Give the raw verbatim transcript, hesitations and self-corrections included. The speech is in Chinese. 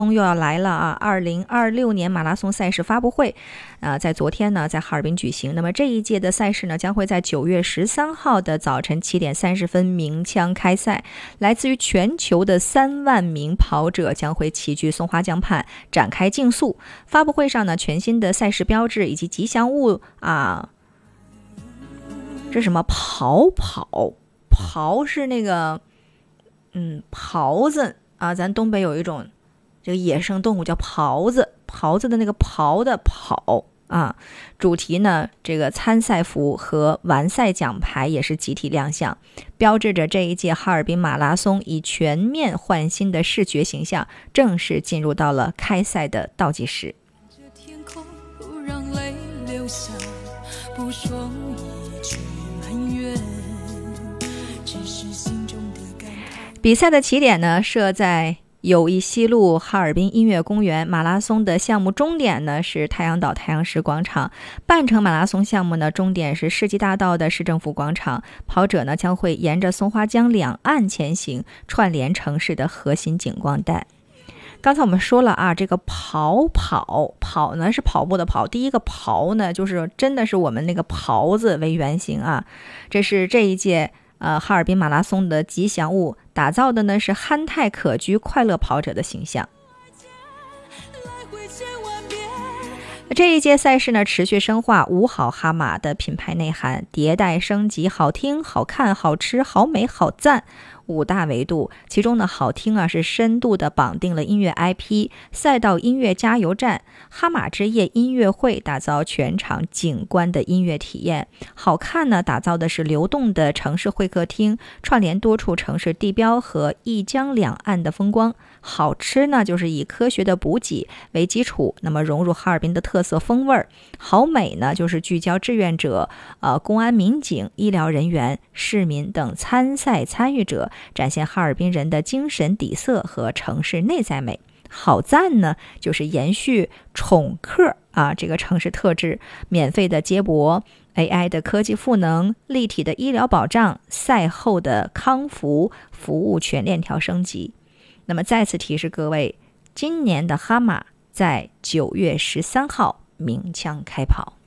又要来了啊！二零二六年马拉松赛事发布会，啊、呃，在昨天呢，在哈尔滨举行。那么这一届的赛事呢，将会在九月十三号的早晨七点三十分鸣枪开赛。来自于全球的三万名跑者将会齐聚松花江畔展开竞速。发布会上呢，全新的赛事标志以及吉祥物啊，这什么跑跑跑是那个嗯狍子啊，咱东北有一种。这个野生动物叫狍子，狍子的那个狍的跑啊，主题呢，这个参赛服和完赛奖牌也是集体亮相，标志着这一届哈尔滨马拉松以全面换新的视觉形象，正式进入到了开赛的倒计时。比赛的起点呢，设在友谊西路哈尔滨音乐公园，马拉松的项目终点呢是太阳岛太阳石广场，半程马拉松项目呢终点是世纪大道的市政府广场，跑者呢将会沿着松花江两岸前行，串联城市的核心景观带。刚才我们说了啊，这个跑跑跑呢是跑步的跑，第一个跑呢就是真的是我们那个狍子为原型啊，这是这一届呃，哈尔滨马拉松的吉祥物，打造的呢是憨态可掬、快乐跑者的形象。这一届赛事呢，持续深化五好哈马的品牌内涵，迭代升级，好听、好看、好吃、好美、好赞五大维度。其中呢，好听啊是深度的绑定了音乐 I P， 赛道音乐加油站，哈马之夜音乐会打造全场景观的音乐体验。好看呢，打造的是流动的城市会客厅，串联多处城市地标和一江两岸的风光。好吃呢，就是以科学的补给为基础，那么融入哈尔滨的特色风味儿。好美呢，就是聚焦志愿者、呃公安民警、医疗人员、市民等参赛参与者，展现哈尔滨人的精神底色和城市内在美。好赞呢，就是延续宠客啊这个城市特质，免费的接驳、A I 的科技赋能、立体的医疗保障、赛后的康复服务全链条升级。那么再次提示各位，今年的哈马在九月十三号鸣枪开跑。